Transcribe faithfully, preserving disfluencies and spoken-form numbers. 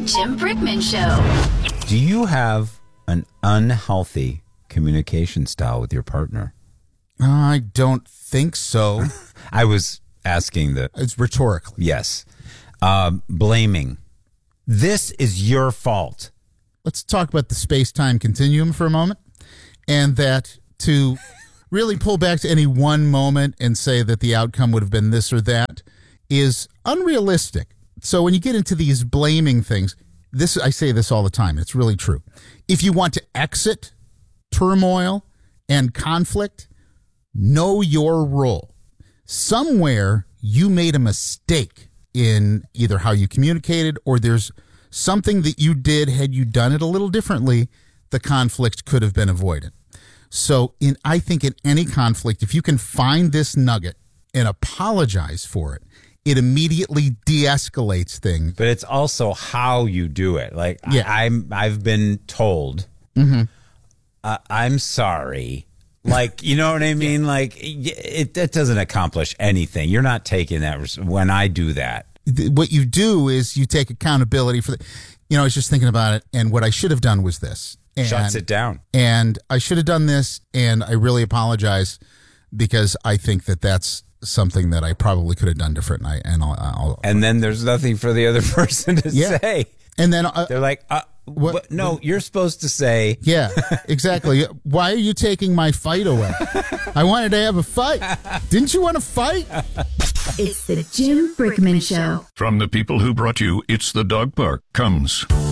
Jim Brickman Show. Do you have an unhealthy communication style with your partner? I don't think so. I was asking the... It's rhetorical. Yes. Um, blaming. This is your fault. Let's talk about the space-time continuum for a moment. And that to really pull back to any one moment and say that the outcome would have been this or that is unrealistic. So when you get into these blaming things, this I say this all the time. It's really true. If you want to exit turmoil and conflict, know your role. Somewhere you made a mistake in either how you communicated or there's something that you did. Had you done it a little differently, the conflict could have been avoided. So in I think in any conflict, if you can find this nugget and apologize for it, it immediately de-escalates things. But it's also how you do it. Like yeah. I, I'm, I've been told, mm-hmm. uh, I'm sorry. Like, you know what I mean? Yeah. Like it, it doesn't accomplish anything. You're not taking that res- when I do that. What you do is you take accountability for the, you know, I was just thinking about it. And what I should have done was this. And, Shuts it down. And I should have done this. And I really apologize because I think that that's something that I probably could have done different. And, I, and, I'll, I'll, and then there's nothing for the other person to yeah. say. And then uh, they're like, uh, what, what? No, you're supposed to say. Yeah, exactly. Why are you taking my fight away? I wanted to have a fight. Didn't you want to fight? It's the Jim Brickman Show. From the people who brought you It's the Dog Park comes